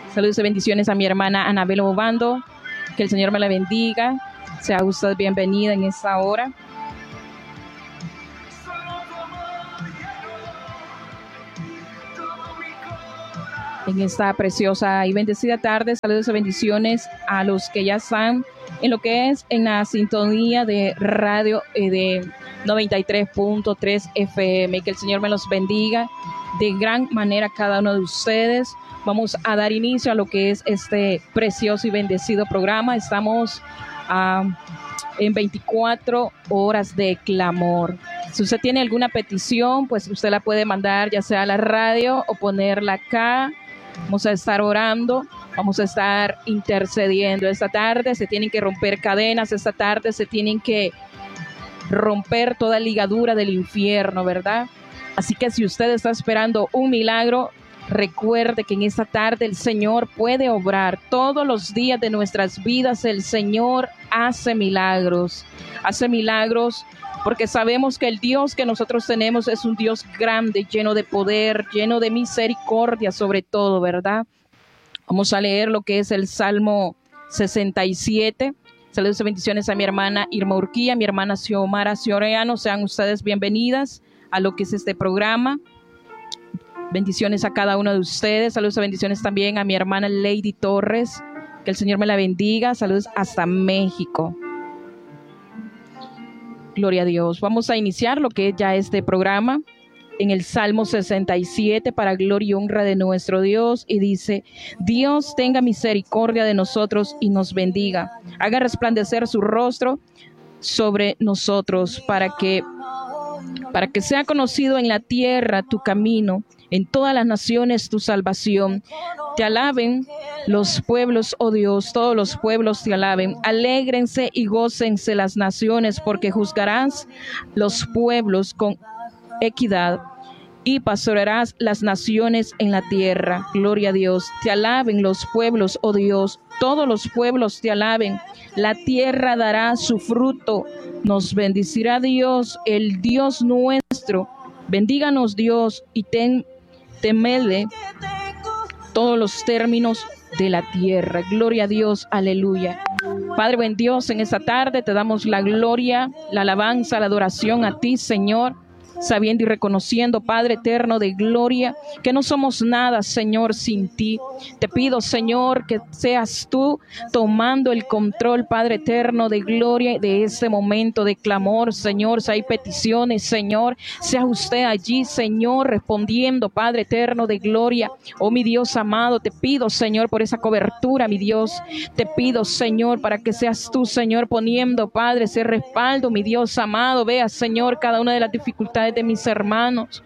Saludos y bendiciones a mi hermana Anabel Obando. Que el Señor me la bendiga. Sea usted bienvenida en esta hora. En esta preciosa y bendecida tarde, saludos y bendiciones a los que ya están en lo que es en la sintonía de radio de 93.3 FM. Que el Señor me los bendiga de gran manera a cada uno de ustedes. Vamos a dar inicio a lo que es este precioso y bendecido programa. Estamos en 24 horas de clamor. Si usted tiene alguna petición, pues usted la puede mandar ya sea a la radio o ponerla acá. Vamos a estar orando, vamos a estar intercediendo. Esta tarde se tienen que romper cadenas, esta tarde se tienen que romper toda ligadura del infierno, ¿verdad? Así que si usted está esperando un milagro, recuerde que en esta tarde el Señor puede obrar. Todos los días de nuestras vidas el Señor hace milagros porque sabemos que el Dios que nosotros tenemos es un Dios grande, lleno de poder, lleno de misericordia sobre todo, ¿verdad? Vamos a leer lo que es el Salmo 67. Saludos y bendiciones a mi hermana Irma Urquía, a mi hermana Xiomara Sioreano. Sean ustedes bienvenidas a lo que es este programa. Bendiciones a cada uno de ustedes. Saludos y bendiciones también a mi hermana Lady Torres. Que el Señor me la bendiga. Saludos hasta México. Gloria a Dios. Vamos a iniciar lo que es ya este programa en el Salmo 67 para gloria y honra de nuestro Dios. Y dice: Dios tenga misericordia de nosotros y nos bendiga. Haga resplandecer su rostro sobre nosotros para que sea conocido en la tierra tu camino, en todas las naciones tu salvación. Te alaben los pueblos, oh Dios, todos los pueblos te alaben. Alégrense y gócense las naciones, porque juzgarás los pueblos con equidad y pastorearás las naciones en la tierra. Gloria a Dios. Te alaben los pueblos, oh Dios, todos los pueblos te alaben. La tierra dará su fruto. Nos bendecirá Dios, el Dios nuestro. Bendíganos Dios y temedle todos los términos de la tierra. Gloria a Dios, aleluya. Padre buen Dios, en esta tarde te damos la gloria, la alabanza, la adoración a ti, Señor, sabiendo y reconociendo, Padre eterno de gloria, que no somos nada, Señor, sin ti. Te pido, Señor, que seas tú tomando el control, Padre eterno de gloria, de este momento de clamor, Señor. Si hay peticiones, Señor, sea usted allí, Señor, respondiendo, Padre eterno de gloria. Oh, mi Dios amado, te pido, Señor, por esa cobertura, mi Dios. Te pido, Señor, para que seas tú, Señor, poniendo, Padre, ese respaldo, mi Dios amado. Vea, Señor, cada una de las dificultades de mis hermanos.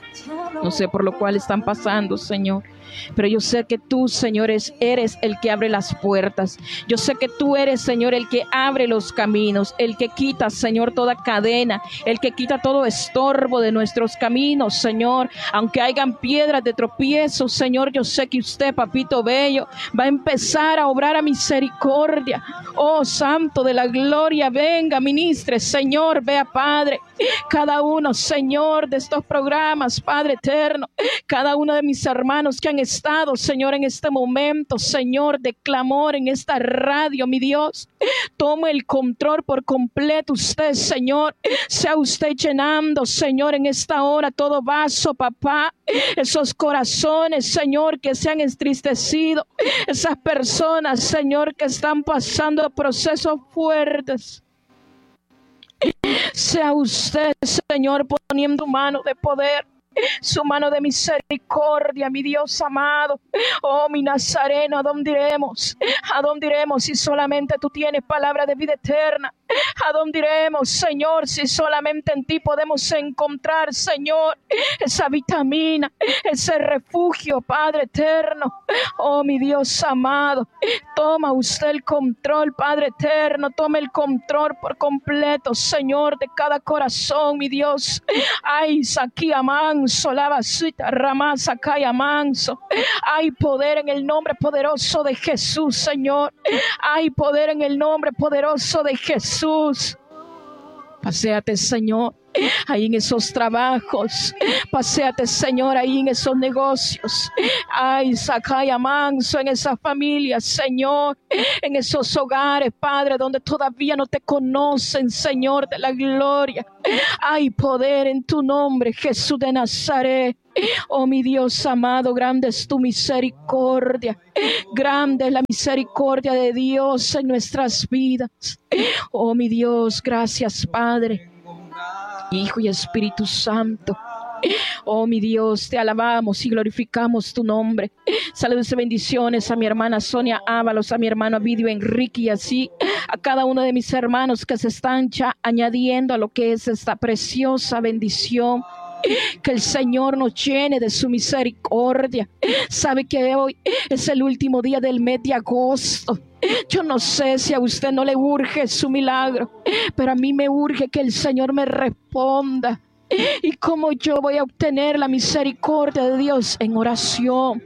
No sé por lo cual están pasando, Señor, pero yo sé que tú, Señor, eres el que abre las puertas. Yo sé que tú eres, Señor, el que abre los caminos, el que quita, Señor, toda cadena, el que quita todo estorbo de nuestros caminos, Señor. Aunque hayan piedras de tropiezo, Señor, yo sé que usted, papito bello, va a empezar a obrar a misericordia. Oh, Santo de la gloria, venga, ministre, Señor, vea, Padre, cada uno, Señor, de estos programas, Padre eterno, cada uno de mis hermanos que han estado, Señor, en este momento, Señor, de clamor en esta radio, mi Dios, tome el control por completo usted, Señor. Sea usted llenando, Señor, en esta hora todo vaso, papá, esos corazones, Señor, que se han entristecido, esas personas, Señor, que están pasando procesos fuertes. Sea usted, Señor, poniendo mano de poder, su mano de misericordia, mi Dios amado. Oh, mi Nazareno, ¿a dónde iremos? ¿A dónde iremos si solamente tú tienes palabra de vida eterna? ¿A dónde iremos, Señor, si solamente en ti podemos encontrar, Señor, esa vitamina, ese refugio, Padre eterno? Oh, mi Dios amado, toma usted el control, Padre eterno, toma el control por completo, Señor, de cada corazón, mi Dios. Ay, Saquía manso, lavacita, ramasa, calla manso. Hay poder en el nombre poderoso de Jesús, Señor. Hay poder en el nombre poderoso de Jesús. Paséate, Señor. ahí en esos trabajos. Paséate, Señor, ahí en esos negocios. Ay, sacaya manso en esas familias, Señor, en esos hogares, Padre, donde todavía no te conocen, Señor de la gloria. Hay poder en tu nombre, Jesús de Nazaret. Oh mi Dios amado, grande es tu misericordia. Grande es la misericordia de Dios en nuestras vidas. Oh mi Dios, gracias Padre, Hijo y Espíritu Santo. Oh mi Dios, te alabamos y glorificamos tu nombre. Saludos y bendiciones a mi hermana Sonia Ábalos, a mi hermano Avidio Enrique y así a cada uno de mis hermanos que se están ya añadiendo a lo que es esta preciosa bendición. Que el Señor nos llene de su misericordia. Sabe que hoy es el último día del mes de agosto. Yo no sé si a usted no le urge su milagro, pero a mí me urge que el Señor me responda. ¿Y cómo yo voy a obtener la misericordia de Dios? En oración.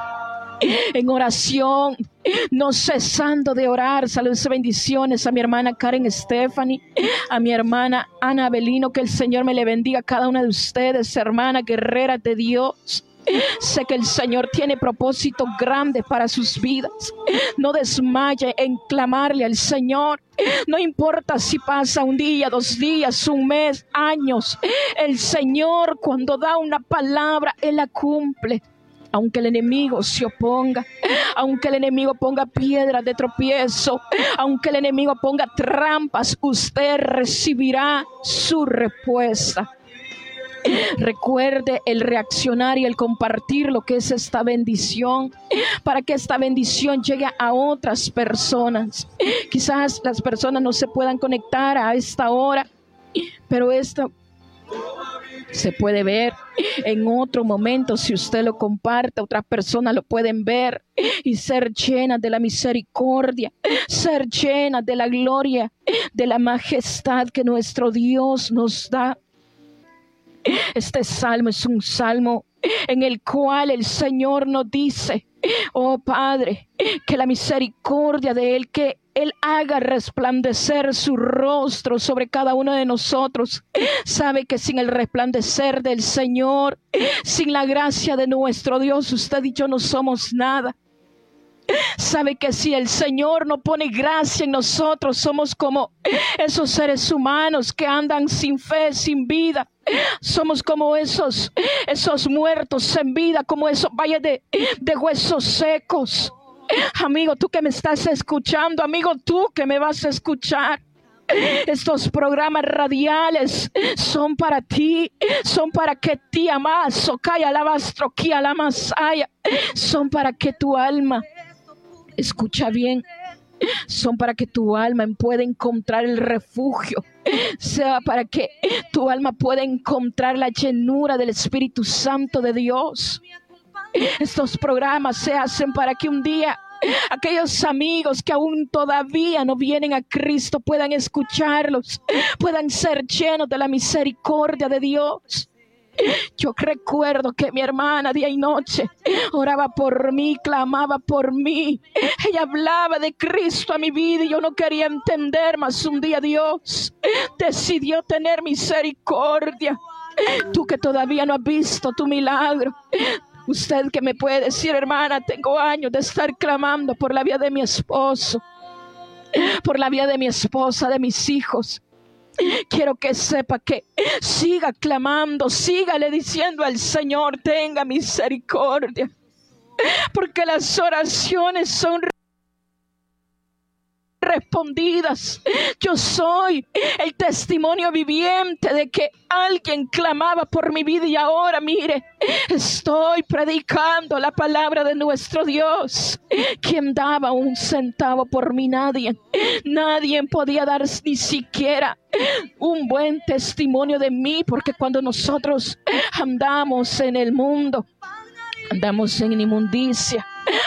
En oración, no cesando de orar. Saludos y bendiciones a mi hermana Karen Stephanie, a mi hermana Ana Abelino, que el Señor me le bendiga a cada una de ustedes, hermana guerrera de Dios. Sé que el Señor tiene propósitos grandes para sus vidas. No desmaye en clamarle al Señor. No importa si pasa un día, 2 días, un mes, años. El Señor, cuando da una palabra, Él la cumple. Aunque el enemigo se oponga, aunque el enemigo ponga piedras de tropiezo, aunque el enemigo ponga trampas, usted recibirá su respuesta. Recuerde el reaccionar y el compartir lo que es esta bendición, para que esta bendición llegue a otras personas. Quizás las personas no se puedan conectar a esta hora, pero esto se puede ver en otro momento. Si usted lo comparte, otras personas lo pueden ver y ser llenas de la misericordia, ser llenas de la gloria, de la majestad que nuestro Dios nos da. Este salmo es un salmo en el cual el Señor nos dice: oh Padre, que la misericordia de Él, que Él haga resplandecer su rostro sobre cada uno de nosotros. Sabe que sin el resplandecer del Señor, sin la gracia de nuestro Dios, usted y yo no somos nada. Sabe que si el Señor no pone gracia en nosotros, somos como esos seres humanos que andan sin fe, sin vida. Somos como esos muertos en vida, como esos valles de huesos secos. Amigo, tú que me estás escuchando, amigo, tú que me vas a escuchar, estos programas radiales son para ti, son para que ti amas, socaya alabastro, ki alamasaya, son para que tu alma, escucha bien, son para que tu alma pueda encontrar el refugio, sea para que tu alma pueda encontrar la llenura del Espíritu Santo de Dios. Estos programas se hacen para que un día aquellos amigos que aún todavía no vienen a Cristo puedan escucharlos, puedan ser llenos de la misericordia de Dios. Yo recuerdo que mi hermana día y noche oraba por mí, clamaba por mí. Ella hablaba de Cristo a mi vida y yo no quería entender, mas un día Dios decidió tener misericordia. Tú que todavía no has visto tu milagro, usted que me puede decir: hermana, tengo años de estar clamando por la vida de mi esposo, por la vida de mi esposa, de mis hijos. Quiero que sepa que siga clamando, sígale diciendo al Señor: tenga misericordia, porque las oraciones son respondidas. Yo soy el testimonio viviente de que alguien clamaba por mi vida y ahora mire, estoy predicando la palabra de nuestro Dios, quien daba 1 centavo por mí. Nadie podía dar ni siquiera un buen testimonio de mí, porque cuando nosotros andamos en el mundo, andamos en inmundicia,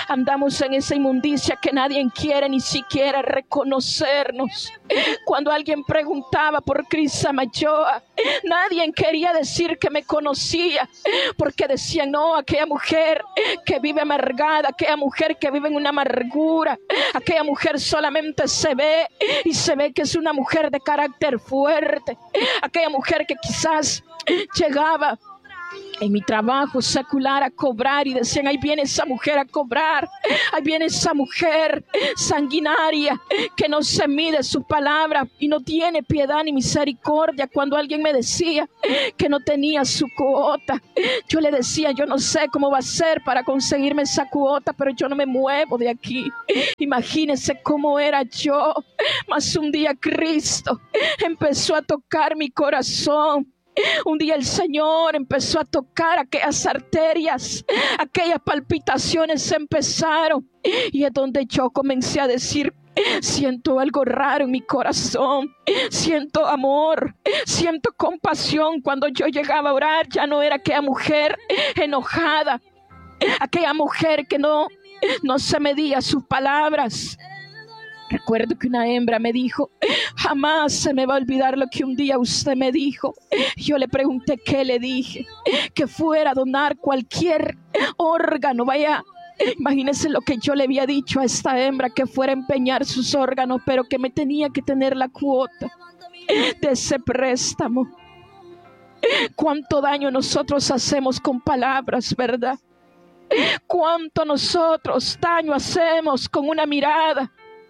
Andamos en esa inmundicia que nadie quiere ni siquiera reconocernos. Cuando alguien preguntaba por Crisa Mayoa, nadie quería decir que me conocía, porque decían, no, aquella mujer que vive amargada, aquella mujer que vive en una amargura, aquella mujer solamente se ve y se ve que es una mujer de carácter fuerte, aquella mujer que quizás llegaba en mi trabajo secular a cobrar y decían, ahí viene esa mujer a cobrar, ahí viene esa mujer sanguinaria que no se mide su palabra y no tiene piedad ni misericordia. Cuando alguien me decía que no tenía su cuota, yo le decía, yo no sé cómo va a ser para conseguirme esa cuota, pero yo no me muevo de aquí. Imagínense cómo era yo. Mas un día Cristo empezó a tocar mi corazón. Un día el Señor empezó a tocar aquellas arterias, aquellas palpitaciones se empezaron, y es donde yo comencé a decir, siento algo raro en mi corazón, siento amor, siento compasión. Cuando yo llegaba a orar, ya no era aquella mujer enojada, aquella mujer que no se medía sus palabras. Recuerdo que una hembra me dijo, jamás se me va a olvidar lo que un día usted me dijo. Yo le pregunté qué le dije, que fuera a donar cualquier órgano. Vaya, imagínense lo que yo le había dicho a esta hembra, que fuera a empeñar sus órganos, pero que me tenía que tener la cuota de ese préstamo. Cuánto daño nosotros hacemos con palabras, ¿verdad? Cuánto nosotros daño hacemos con una mirada.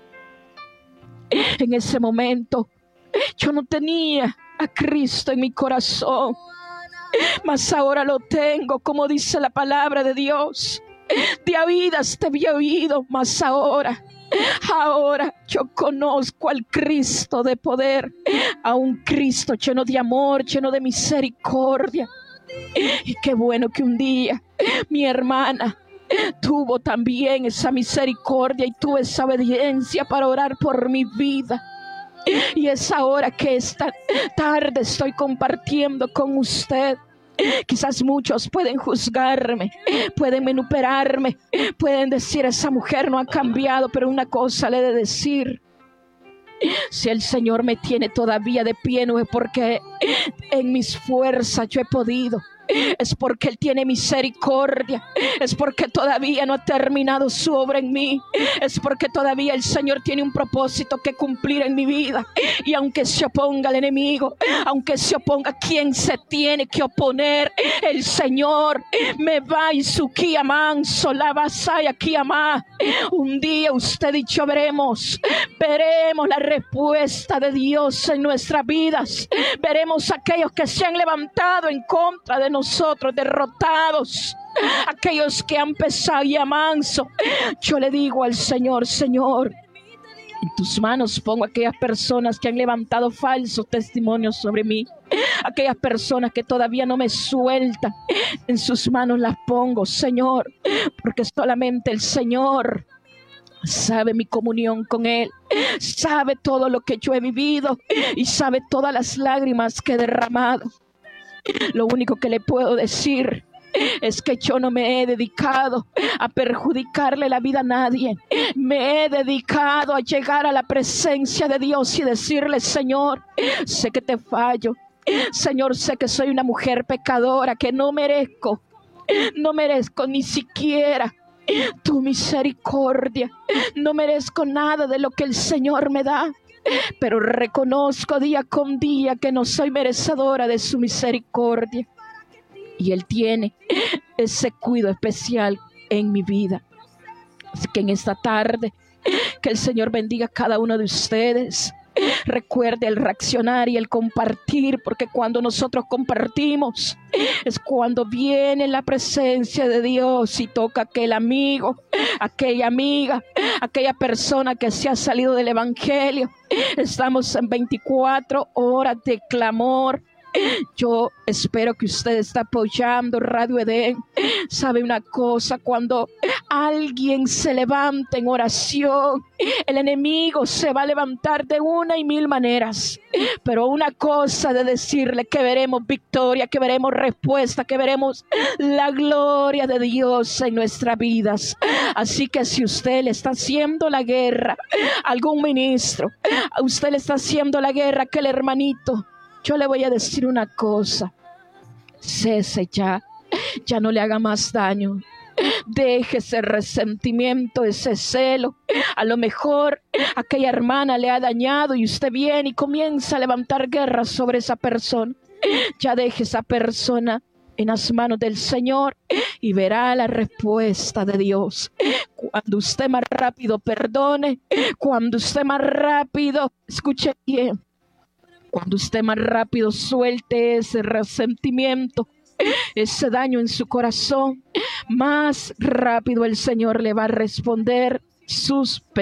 En ese momento yo no tenía a Cristo en mi corazón, mas ahora lo tengo, como dice la palabra de Dios. De oídas te había oído, mas ahora yo conozco al Cristo de poder, a un Cristo lleno de amor, lleno de misericordia. Y qué bueno que un día mi hermana tuvo también esa misericordia y tuvo esa obediencia para orar por mi vida. Y es ahora que esta tarde estoy compartiendo con usted. Quizás muchos pueden juzgarme, pueden menuperarme, pueden decir, esa mujer no ha cambiado, pero una cosa le he de decir: si el Señor me tiene todavía de pie, no es porque en mis fuerzas yo he podido, es porque Él tiene misericordia, es porque todavía no ha terminado su obra en mí, es porque todavía el Señor tiene un propósito que cumplir en mi vida. Y aunque se oponga el enemigo, aunque se oponga quien se tiene que oponer, el Señor me va y su manso la vasaya kiamá. Un día usted y yo veremos la respuesta de Dios en nuestras vidas. Veremos aquellos que se han levantado en contra de nosotros, derrotados, aquellos que han pesado y amanso. Yo le digo al Señor: Señor, en tus manos pongo aquellas personas que han levantado falsos testimonios sobre mí, aquellas personas que todavía no me sueltan. En sus manos las pongo, Señor, porque solamente el Señor sabe mi comunión con Él, sabe todo lo que yo he vivido y sabe todas las lágrimas que he derramado. Lo único que le puedo decir es que yo no me he dedicado a perjudicarle la vida a nadie. Me he dedicado a llegar a la presencia de Dios y decirle: Señor, sé que te fallo. Señor, sé que soy una mujer pecadora, que no merezco ni siquiera tu misericordia. No merezco nada de lo que el Señor me da, pero reconozco día con día que no soy merecedora de su misericordia. Y Él tiene ese cuidado especial en mi vida. Así que en esta tarde, que el Señor bendiga a cada uno de ustedes. Recuerde el reaccionar y el compartir, porque cuando nosotros compartimos es cuando viene la presencia de Dios y toca a aquel amigo, aquella amiga, aquella persona que se ha salido del evangelio. Estamos en 24 horas de clamor. Yo espero que usted está apoyando Radio Edén. ¿Sabe una cosa? Cuando alguien se levanta en oración, el enemigo se va a levantar de una y mil maneras. Pero una cosa de decirle que veremos victoria, que veremos respuesta, que veremos la gloria de Dios en nuestras vidas. Así que si usted le está haciendo la guerra a algún ministro, a usted le está haciendo la guerra a aquel hermanito, yo le voy a decir una cosa: cese ya no le haga más daño. Deje ese resentimiento, ese celo. A lo mejor aquella hermana le ha dañado y usted viene y comienza a levantar guerra sobre esa persona. Ya deje esa persona en las manos del Señor y verá la respuesta de Dios. Cuando usted más rápido perdone, cuando usted más rápido, escuche bien, cuando usted más rápido suelte ese resentimiento, ese daño en su corazón, más rápido el Señor le va a responder sus peticiones.